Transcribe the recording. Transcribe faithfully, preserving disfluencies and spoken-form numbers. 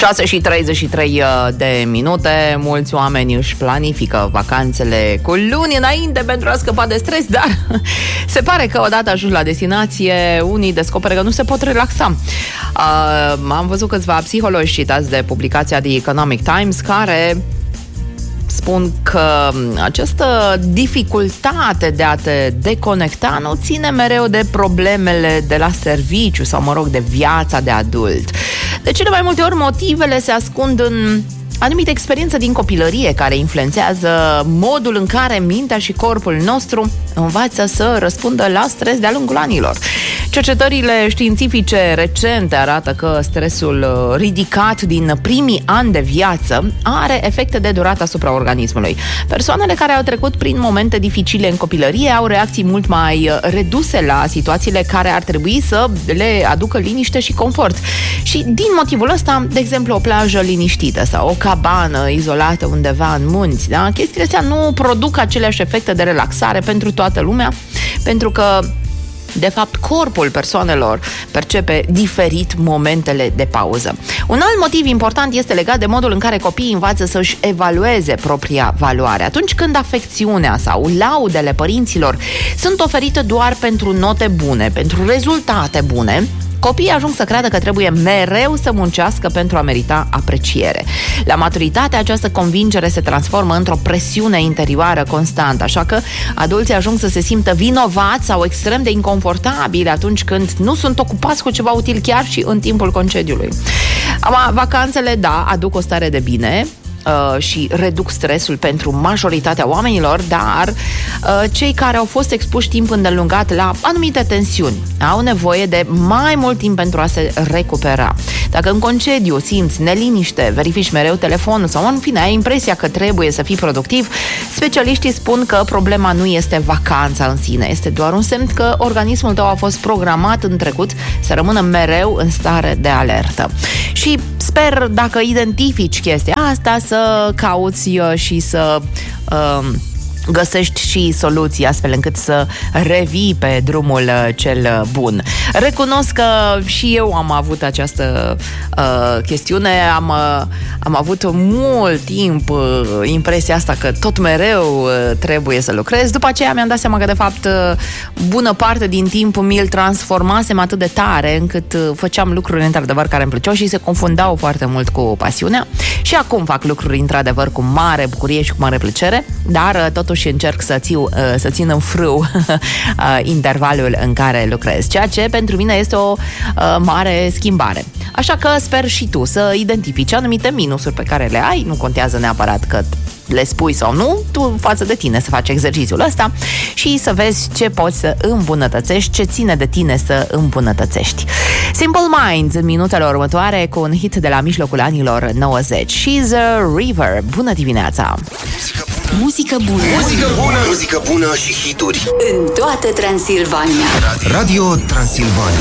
șase și treizeci și trei de minute. Mulți oameni își planifică vacanțele cu luni înainte pentru a scăpa de stres, dar se pare că odată ajungi la destinație, unii descoperă că nu se pot relaxa. Uh, am văzut câțiva psihologi citați de publicația The Economic Times care spun că această dificultate de a te deconecta nu ține mereu de problemele de la serviciu sau, mă rog, de viața de adult. De cele mai multe ori motivele se ascund în anumite experiențe din copilărie care influențează modul în care mintea și corpul nostru învață să răspundă la stres de-a lungul anilor. Cercetările științifice recente arată că stresul ridicat din primii ani de viață are efecte de durată asupra organismului. Persoanele care au trecut prin momente dificile în copilărie au reacții mult mai reduse la situațiile care ar trebui să le aducă liniște și confort. Și din motivul ăsta, de exemplu, o plajă liniștită sau o cabană izolată undeva în munți, da? Chestiile astea nu produc aceleași efecte de relaxare pentru toată lumea, pentru că de fapt, corpul persoanelor percepe diferit momentele de pauză. Un alt motiv important este legat de modul în care copiii învață să-și evalueze propria valoare. Atunci când afecțiunea sau laudele părinților sunt oferite doar pentru note bune, pentru rezultate bune, copiii ajung să creadă că trebuie mereu să muncească pentru a merita apreciere. La maturitate, această convingere se transformă într-o presiune interioară constantă, așa că adulții ajung să se simtă vinovați sau extrem de inconfortabili atunci când nu sunt ocupați cu ceva util chiar și în timpul concediului. Vacanțele, da, aduc o stare de bine Uh, și reduc stresul pentru majoritatea oamenilor, dar uh, cei care au fost expuși timp îndelungat la anumite tensiuni au nevoie de mai mult timp pentru a se recupera. Dacă în concediu simți neliniște, verifici mereu telefonul sau în fine ai impresia că trebuie să fii productiv, specialiștii spun că problema nu este vacanța în sine, este doar un semn că organismul tău a fost programat în trecut să rămână mereu în stare de alertă. Și sper, dacă identifici chestia asta, să cauți și să uh, găsești și soluții astfel încât să revii pe drumul cel bun. Recunosc că și eu am avut această uh, chestiune, am, uh, am avut mult timp uh, impresia asta că tot mereu uh, trebuie să lucrez. După aceea mi-am dat seama că de fapt uh, bună parte din timp mi-l transformasem atât de tare încât uh, făceam lucruri într-adevăr care îmi plăceau și se confundau foarte mult cu pasiunea. Și acum fac lucruri într-adevăr cu mare bucurie și cu mare plăcere, dar uh, totuși și încerc să, țiu, să țin în frâu intervalul în care lucrez, ceea ce pentru mine este o mare schimbare. Așa că sper și tu să identifici anumite minusuri pe care le ai, nu contează neapărat că le spui sau nu, tu față de tine să faci exercițiul ăsta și să vezi ce poți să îmbunătățești, ce ține de tine să îmbunătățești. Simple Minds în minutele următoare cu un hit de la mijlocul anilor nouăzeci. She's a River. Bună dimineața! Muzică bună. Muzică bună. Muzică bună și hituri în toată Transilvania. Radio Transilvania.